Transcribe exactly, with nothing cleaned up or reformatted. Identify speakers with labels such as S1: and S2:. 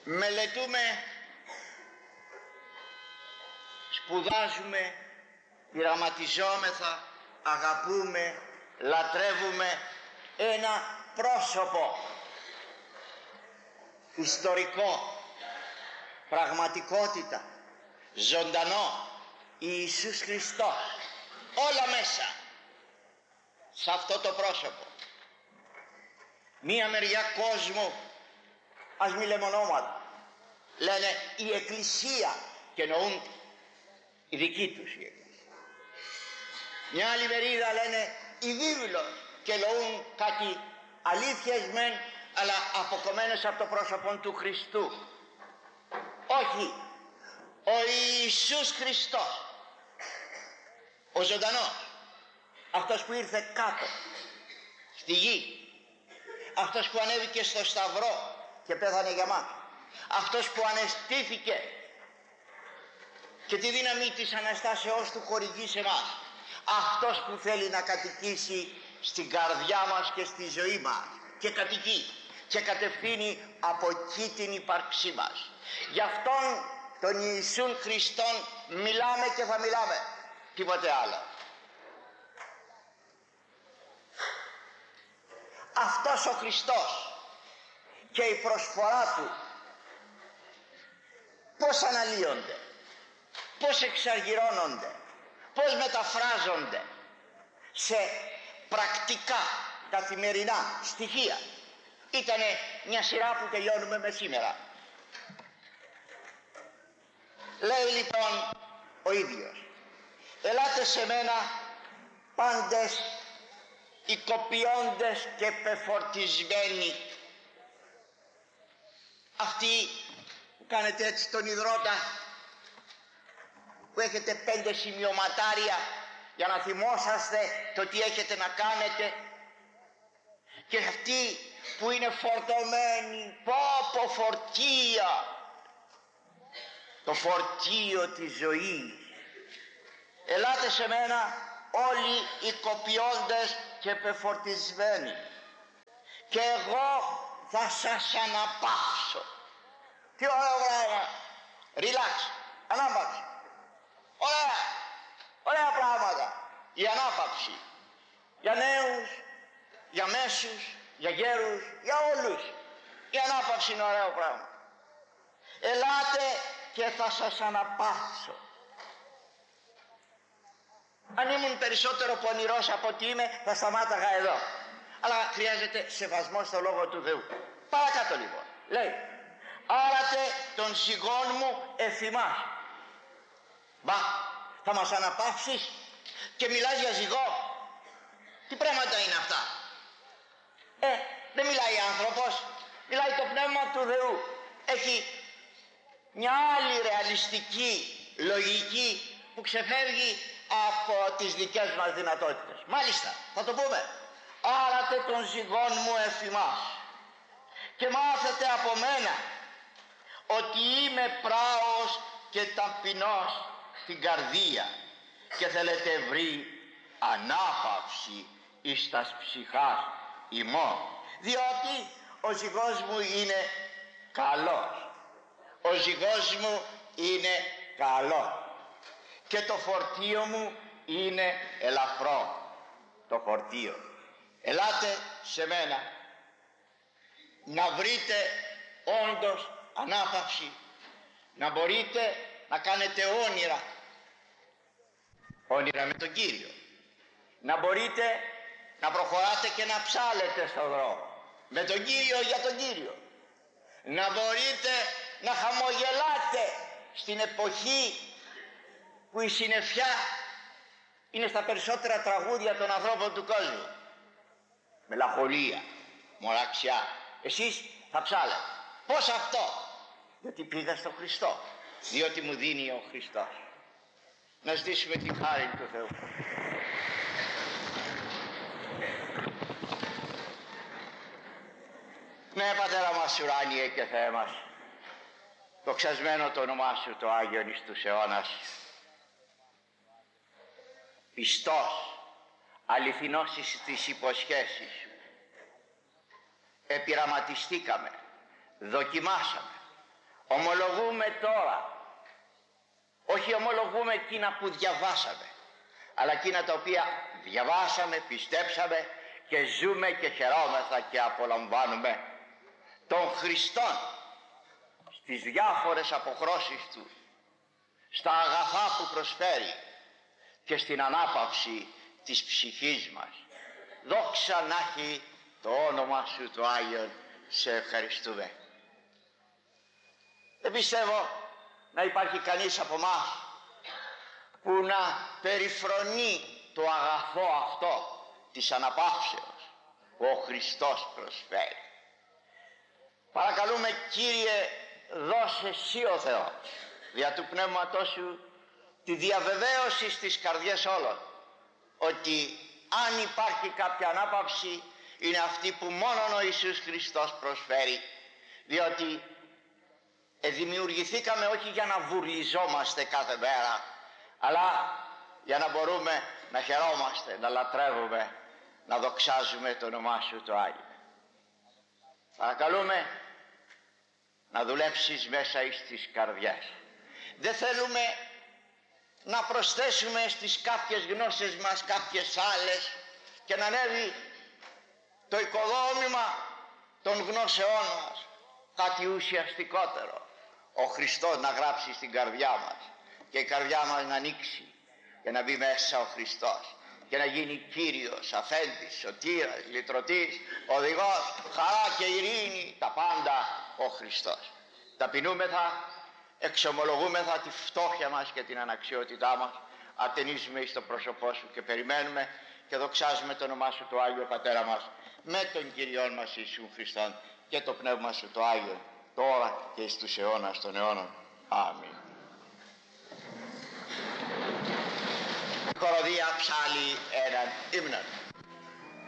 S1: μελετούμε, σπουδάζουμε, πειραματιζόμεθα, αγαπούμε, λατρεύουμε ένα πρόσωπο ιστορικό, πραγματικότητα, ζωντανό, Ιησούς Χριστός, όλα μέσα σε αυτό το πρόσωπο. Μία μεριά κόσμου, ας μη λέμε ονόματα, λένε η Εκκλησία και εννοούν η δική τους η Εκκλησία. Μια άλλη μερίδα λένε η βίβλος και εννοούν κάτι αλήθειες μεν, αλλά αποκομμένες από το πρόσωπο του Χριστού. Όχι, ο Ιησούς Χριστός, ο ζωντανός, αυτός που ήρθε κάτω στη γη, αυτός που ανέβηκε στο Σταυρό και πέθανε για μας, αυτός που ανεστήθηκε και τη δύναμη της Αναστάσεώς του χορηγεί σε εμάς, αυτός που θέλει να κατοικήσει στην καρδιά μας και στη ζωή μας και κατοικεί και κατευθύνει από εκεί την ύπαρξή μας. Γι' αυτόν τον Ιησούν Χριστόν μιλάμε και θα μιλάμε, τίποτε άλλο. Αυτός ο Χριστός και η προσφορά του πώς αναλύονται, πώς εξαργυρώνονται, πώς μεταφράζονται σε πρακτικά καθημερινά στοιχεία. Ήτανε μια σειρά που τελειώνουμε με σήμερα. Λέει λοιπόν ο ίδιος, ελάτε σε μένα πάντες οικοποιώντες και πεφορτισμένοι. Αυτοί που κάνετε έτσι τον υδρότα, που έχετε πέντε σημειωματάρια για να θυμόσαστε το τι έχετε να κάνετε, και αυτοί που είναι φορτωμένοι, πω πω φορτία, το φορτίο της ζωής. Ελάτε σε μένα όλοι οι κοπιώντες και πεφορτισμένοι και εγώ θα σας αναπαύσω. Τι ωραίο πράγμα, relax, ανάπαυση, ωραία, ωραία πράγματα. Η ανάπαυση για νέους, για μέσους, για γέρους, για όλους. Η ανάπαυση είναι ωραίο πράγμα. Ελάτε και θα σας αναπαύσω. Αν ήμουν περισσότερο πονηρός από ότι είμαι, θα σταμάταγα εδώ. Αλλά χρειάζεται σεβασμό στο Λόγο του Θεού. Παρακάτω λοιπόν. Λέει, άρατε τον ζυγόν μου εφημάς. Μπα, θα μας αναπαύσεις και μιλάς για ζυγό. Τι πράγματα είναι αυτά? Ε, δεν μιλάει άνθρωπος, μιλάει το Πνεύμα του Θεού. Έχει μια άλλη ρεαλιστική λογική που ξεφεύγει από τις δικές μας δυνατότητες. Μάλιστα, θα το πούμε. Άρατε τον ζυγόν μου εφημάς και μάθετε από μένα ότι είμαι πράος και ταπεινός στην καρδία και θέλετε βρει ανάπαυση εις τας ψυχάς ημών, διότι ο ζυγός μου είναι καλός. Ο ζυγός μου είναι καλό και το φορτίο μου είναι ελαφρό. Το φορτίο. Ελάτε σε μένα να βρείτε όντως ανάπαυση, να μπορείτε να κάνετε όνειρα, όνειρα με τον Κύριο, να μπορείτε να προχωράτε και να ψάλετε στον δρόμο με τον Κύριο, για τον Κύριο, να μπορείτε να χαμογελάτε στην εποχή που η συννεφιά είναι στα περισσότερα τραγούδια των ανθρώπων του κόσμου. Μελαγχολία, μοναξιά. Εσείς θα ψάλετε. Πώς αυτό? Γιατί πήγα στον Χριστό, διότι μου δίνει ο Χριστός. Να ζητήσουμε την χάρη του Θεού. Ναι, Πατέρα μας ουράνιε και Θεέ μας, δοξασμένο το όνομά Σου το Άγιον εις τους αιώνας. Πιστός, αληθινός στις υποσχέσεις Σου. Επιραματιστήκαμε, δοκιμάσαμε, Ομολογούμε τώρα. Όχι ομολογούμε εκείνα που διαβάσαμε, αλλά εκείνα τα οποία διαβάσαμε, πιστέψαμε και ζούμε και χαιρόμεθα και απολαμβάνουμε των Χριστών στις διάφορες αποχρώσεις του, στα αγαθά που προσφέρει και στην ανάπαυση της ψυχής μας. Δόξα να έχει το όνομα σου το Άγιον, σε ευχαριστούμε. Δεν πιστεύω να υπάρχει κανείς από εμάς που να περιφρονεί το αγαθό αυτό της αναπαύσεως που ο Χριστός προσφέρει. Παρακαλούμε, Κύριε, δώσε εσύ ο Θεός δια του Πνεύματός σου τη διαβεβαίωση στις καρδιές όλων ότι αν υπάρχει κάποια ανάπαυση είναι αυτή που μόνον ο Ιησούς Χριστός προσφέρει, διότι δημιουργηθήκαμε όχι για να βουρλιζόμαστε κάθε μέρα, αλλά για να μπορούμε να χαιρόμαστε, να λατρεύουμε, να δοξάζουμε το όνομά σου το Άγιο. Παρακαλούμε να δουλέψεις μέσα εις τις καρδιές. Δεν θέλουμε να προσθέσουμε στις κάποιες γνώσεις μας κάποιες άλλες και να ανέβει το οικοδόμημα των γνώσεών μας κάτι ουσιαστικότερο. Ο Χριστός να γράψει στην καρδιά μας και η καρδιά μας να ανοίξει και να μπει μέσα ο Χριστός και να γίνει Κύριος, αφέντης, σωτήρας, λυτρωτής, οδηγός, χαρά και ειρήνη, τα πάντα ο Χριστός. Ταπεινούμεθα, εξομολογούμεθα τη φτώχεια μας και την αναξιότητά μας, ατενίζουμε εις το πρόσωπό σου και περιμένουμε και δοξάζουμε το όνομά σου το Άγιο Πατέρα μας με τον Κυριόν μας Ιησού Χριστόν και το Πνεύμα σου το Άγιο τώρα και εις τους αιώνας των αιώνων. Αμήν. Χοροδία ψάλλει έναν ύμνον.